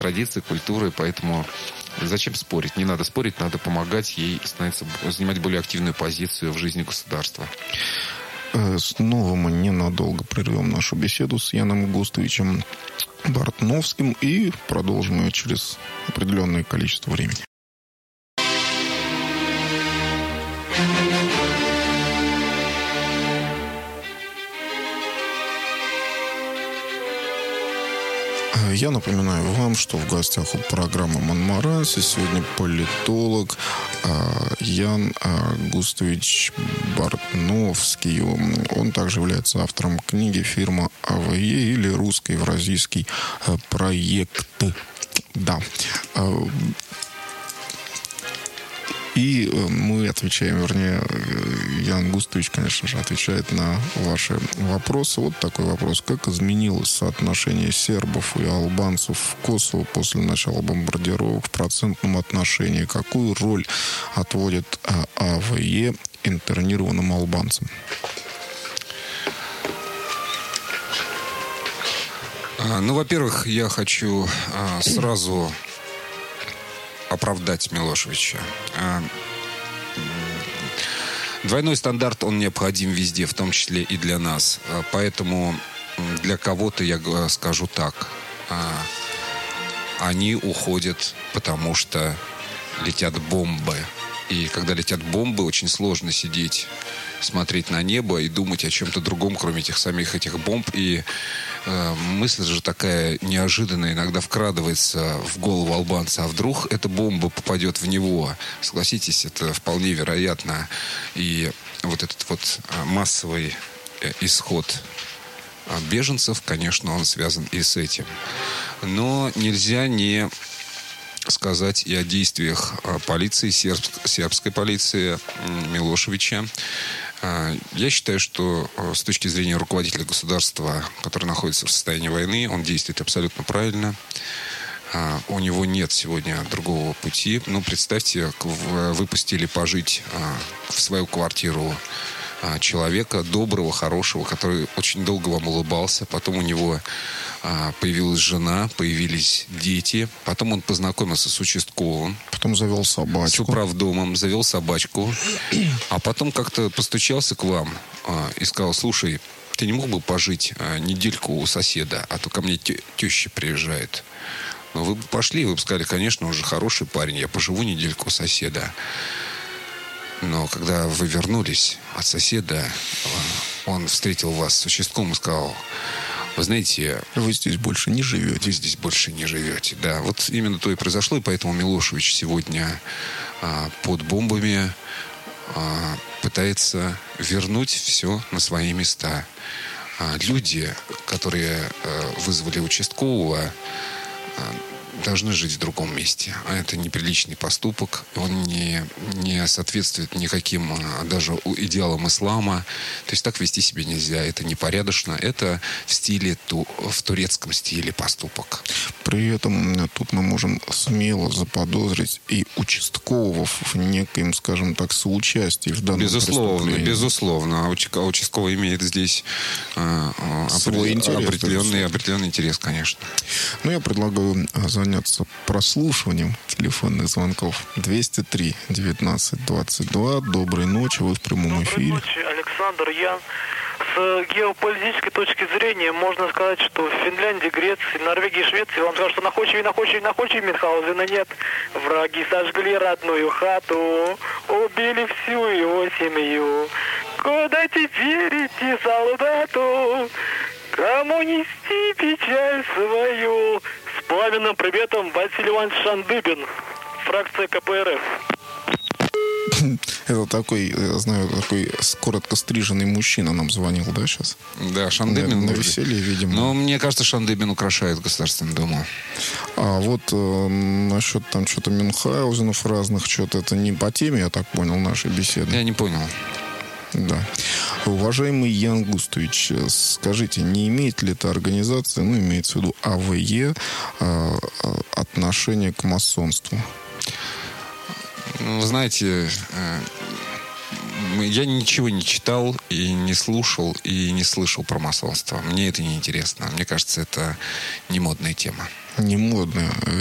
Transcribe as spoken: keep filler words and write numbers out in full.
традиции, культуры, поэтому зачем спорить? Не надо спорить, надо помогать ей становиться, занимать более активную позицию в жизни государства. Снова мы ненадолго прервем нашу беседу с Яном Густовичем Бартновским и продолжим ее через определенное количество времени. Я напоминаю вам, что в гостях у программы «Монмаранси» сегодня политолог Ян Густович Бартновский. Он также является автором книги «Фирма АВЕ» или «Русско-евразийский проект». Да. И мы отвечаем, вернее, Ян Густович, конечно же, отвечает на ваши вопросы. Вот такой вопрос. Как изменилось соотношение сербов и албанцев в Косово после начала бомбардировок в процентном отношении? Какую роль отводит АВЕ интернированным албанцам? Ну, во-первых, я хочу сразу оправдать Милошевича. Двойной стандарт, он необходим везде, в том числе и для нас. Поэтому для кого-то я скажу так. Они уходят, потому что летят бомбы. И когда летят бомбы, очень сложно сидеть, смотреть на небо и думать о чем-то другом, кроме этих самих этих бомб. И э, мысль же такая неожиданная иногда вкрадывается в голову албанца. А вдруг эта бомба попадет в него? Согласитесь, это вполне вероятно. И вот этот вот массовый исход беженцев, конечно, он связан и с этим. Но нельзя не сказать и о действиях полиции, сербск, сербской полиции Милошевича. Я считаю, что с точки зрения руководителя государства, который находится в состоянии войны, он действует абсолютно правильно. У него нет сегодня другого пути. Ну, представьте, выпустили пожить в свою квартиру человека доброго, хорошего, который очень долго вам улыбался. Потом у него а, появилась жена, появились дети. Потом он познакомился с участковым. Потом завел собачку. С управдомом, завел собачку. А потом как-то постучался к вам а, и сказал: слушай, ты не мог бы пожить а, недельку у соседа, а то ко мне тё- теща приезжает. Ну, вы бы пошли, вы бы сказали: конечно, он же хороший парень, я поживу недельку у соседа. Но когда вы вернулись от соседа, он встретил вас с участковым и сказал: вы знаете, вы здесь больше не живете. Вы здесь больше не живете. Да, вот именно то и произошло, и поэтому Милошевич сегодня а, под бомбами а, пытается вернуть все на свои места. А, люди, которые а, вызвали участкового, а, должны жить в другом месте. А это неприличный поступок. Он не, не соответствует никаким даже идеалам ислама. То есть так вести себя нельзя. Это непорядочно. Это в стиле, в турецком стиле поступок. При этом тут мы можем смело заподозрить и участкового в некоем, скажем так, соучастии в данном безусловно, безусловно. А участковый имеет здесь э, свой интерес, определенный, определенный интерес, конечно. Ну, я предлагаю заняться прослушиванием телефонных звонков. двести три девятнадцать двадцать два. Доброй ночи, вы в прямом эфире. Доброй ночи, Александр. Я с геополитической точки зрения можно сказать, что в Финляндии, Греции, Норвегии, Швеции вам скажут, что находчивее, находчивее, находчивее Мюнхгаузена нет. Враги сожгли родную хату, убили всю его семью. Куда теперь идти солдату? Кому нести печаль свою? С пламенным приветом, Василий Иванович Шандыбин, фракция ка пэ эр эф. Это такой, я знаю, такой коротко стриженный мужчина нам звонил, да, сейчас? Да, Шандыбин. На, на веселье, видимо. Но мне кажется, Шандыбин украшает Государственную Думу. А вот э, насчет там что-то Мюнхгаузенов разных, что-то это не по теме, я так понял, нашей беседы. Я не понял. Да. Уважаемый Ян Густович, скажите, не имеет ли эта организация, ну, имеется в виду АВЕ, э, отношение к масонству? Ну, вы знаете, э, я ничего не читал и не слушал, и не слышал про масонство. Мне это не интересно. Мне кажется, это не модная тема. Не модные.